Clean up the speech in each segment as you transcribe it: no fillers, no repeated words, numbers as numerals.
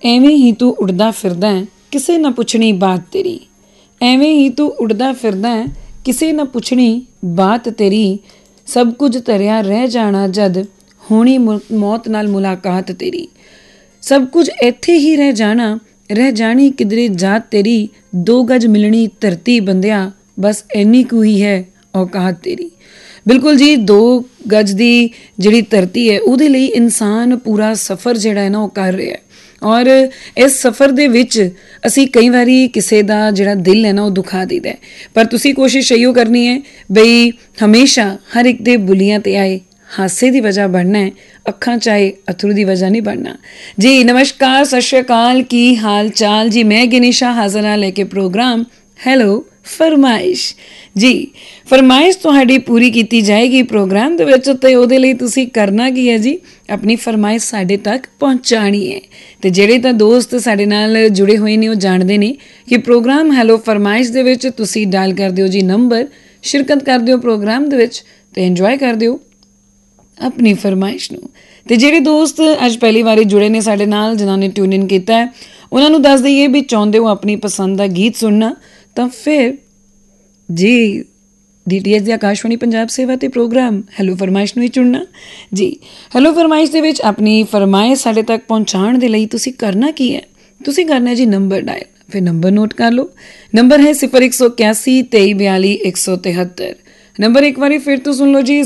ਐਵੇਂ ਹੀ ਤੂੰ ਉੜਦਾ ਫਿਰਦਾ ਹੈ, ਕਿਸੇ ਨਾ ਪੁੱਛਣੀ ਬਾਤ ਤੇਰੀ। ਐਵੇਂ ਹੀ ਤੂੰ ਉੜਦਾ ਫਿਰਦਾ ਹੈ, ਕਿਸੇ ਨਾ ਪੁੱਛਣੀ ਬਾਤ ਤੇਰੀ। ਸਭ ਕੁਝ ਧਰਿਆ ਰਹਿ ਜਾਣਾ ਜਦ ਹੋਣੀ ਮੌਤ ਨਾਲ ਮੁਲਾਕਾਤ ਤੇਰੀ। ਸਭ ਕੁਝ ਇੱਥੇ ਹੀ ਰਹਿ ਜਾਣਾ, ਰਹਿ ਜਾਣੀ ਕਿਧਰੇ ਜਾਤ ਤੇਰੀ। 2 ਗਜ ਮਿਲਣੀ ਧਰਤੀ ਬੰਦਿਆ, ਬਸ ਇੰਨੀ ਕੁ ਹੀ ਹੈ ਔਕਾਤ ਤੇਰੀ। ਬਿਲਕੁਲ ਜੀ, 2 ਗਜ ਦੀ ਜਿਹੜੀ ਧਰਤੀ ਹੈ ਉਹਦੇ ਲਈ ਇਨਸਾਨ ਪੂਰਾ ਸਫ਼ਰ ਜਿਹੜਾ ਹੈ ਨਾ ਉਹ ਕਰ ਰਿਹਾ। ਔਰ ਇਸ ਸਫ਼ਰ ਦੇ ਵਿੱਚ ਅਸੀਂ ਕਈ ਵਾਰੀ ਕਿਸੇ ਦਾ ਜਿਹੜਾ ਦਿਲ ਹੈ ਨਾ ਉਹ ਦੁਖਾ ਦਈਦਾ, ਪਰ ਤੁਸੀਂ ਕੋਸ਼ਿਸ਼ ਇਹੀਓ ਕਰਨੀ ਹੈ ਬਈ ਹਮੇਸ਼ਾ ਹਰ ਇੱਕ ਦੇ ਬੁੱਲੀਆਂ 'ਤੇ ਆਏ ਹਾਸੇ ਦੀ ਵਜ੍ਹਾ ਬਣਨਾ ਹੈ, ਅੱਖਾਂ 'ਚ ਆਏ ਅਥਰੂ ਦੀ ਵਜ੍ਹਾ ਨਹੀਂ ਬਣਨਾ ਜੀ। ਨਮਸਕਾਰ, ਸਤਿ ਸ਼੍ਰੀ ਅਕਾਲ, ਕੀ ਹਾਲ ਚਾਲ ਜੀ। ਮੈਂ ਗਿਨੀਸ਼ਾ ਹਾਜ਼ਰ ਹਾਂ ਲੈ ਕੇ ਪ੍ਰੋਗਰਾਮ ਹੈਲੋ ਫਰਮਾਇਸ਼ ਜੀ। ਫਰਮਾਇਸ਼ ਤੁਹਾਡੀ ਪੂਰੀ ਕੀਤੀ ਜਾਏਗੀ ਪ੍ਰੋਗਰਾਮ ਦੇ ਵਿੱਚ, ਅਤੇ ਉਹਦੇ ਲਈ ਤੁਸੀਂ ਕਰਨਾ ਕੀ ਹੈ ਜੀ, ਆਪਣੀ ਫਰਮਾਇਸ਼ ਸਾਡੇ ਤੱਕ ਪਹੁੰਚਾਉਣੀ ਹੈ। ਅਤੇ ਜਿਹੜੇ ਤਾਂ ਦੋਸਤ ਸਾਡੇ ਨਾਲ ਜੁੜੇ ਹੋਏ ਨੇ ਉਹ ਜਾਣਦੇ ਨੇ ਕਿ ਪ੍ਰੋਗਰਾਮ ਹੈਲੋ ਫਰਮਾਇਸ਼ ਦੇ ਵਿੱਚ ਤੁਸੀਂ ਡਾਇਲ ਕਰ ਦਿਓ ਜੀ ਨੰਬਰ, ਸ਼ਿਰਕਤ ਕਰ ਦਿਓ ਪ੍ਰੋਗਰਾਮ ਦੇ ਵਿੱਚ ਅਤੇ ਇੰਜੋਏ ਕਰ ਦਿਓ ਆਪਣੀ ਫਰਮਾਇਸ਼ ਨੂੰ। ਅਤੇ ਜਿਹੜੇ ਦੋਸਤ ਅੱਜ ਪਹਿਲੀ ਵਾਰੀ ਜੁੜੇ ਨੇ ਸਾਡੇ ਨਾਲ, ਜਿਨ੍ਹਾਂ ਨੇ ਟਿਊਨ ਇਨ ਕੀਤਾ ਹੈ, ਉਹਨਾਂ ਨੂੰ ਦੱਸ ਦਈਏ ਵੀ ਚਾਹੁੰਦੇ ਹੋ ਆਪਣੀ ਪਸੰਦ ਦਾ ਗੀਤ ਸੁਣਨਾ ਤਾਂ ਫਿਰ ਜੀ DTH ਦੀ ਆਕਾਸ਼ਵਾਣੀ ਪੰਜਾਬ ਸੇਵਾ ਤੇ ਪ੍ਰੋਗਰਾਮ ਹੈਲੋ ਫਰਮਾਇਸ਼ ਨੂੰ ਹੀ ਚੁਣਨਾ ਜੀ। ਹੈਲੋ ਫਰਮਾਇਸ਼ ਦੇ ਵਿੱਚ ਆਪਣੀ ਫਰਮਾਇਸ਼ ਸਾਡੇ ਤੱਕ ਪਹੁੰਚਾਉਣ ਦੇ ਲਈ ਤੁਸੀਂ ਕਰਨਾ ਕੀ ਹੈ, ਤੁਸੀਂ ਕਰਨਾ ਜੀ ਨੰਬਰ ਡਾਇਲ। ਫਿਰ ਨੰਬਰ ਨੋਟ ਕਰ ਲਓ, ਨੰਬਰ ਹੈ 0181 2342 173। ਨੰਬਰ ਇੱਕ ਵਾਰੀ ਫਿਰ ਤੋਂ ਸੁਣ ਲਓ ਜੀ,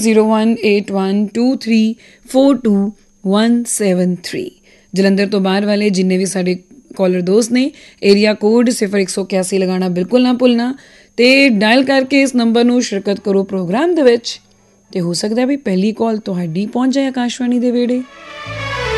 018123424173। ਜਲੰਧਰ ਤੋਂ ਬਾਹਰ ਵਾਲੇ ਜਿੰਨੇ ਵੀ ਸਾਡੇ ਕਾਲਰ ਦੋਸਤ ਨੇ, ਏਰੀਆ ਕੋਡ 0181 ਲਗਾਉਣਾ ਬਿਲਕੁਲ ਨਾ ਭੁੱਲਣਾ ਅਤੇ ਡਾਇਲ ਕਰਕੇ ਇਸ ਨੰਬਰ ਨੂੰ ਸ਼ਿਰਕਤ ਕਰੋ ਪ੍ਰੋਗਰਾਮ ਦੇ ਵਿੱਚ। ਅਤੇ ਹੋ ਸਕਦਾ ਵੀ ਪਹਿਲੀ ਕਾਲ ਤੁਹਾਡੀ ਪਹੁੰਚ ਜਾਏ ਆਕਾਸ਼ਵਾਣੀ ਦੇ ਵਿਹੜੇ।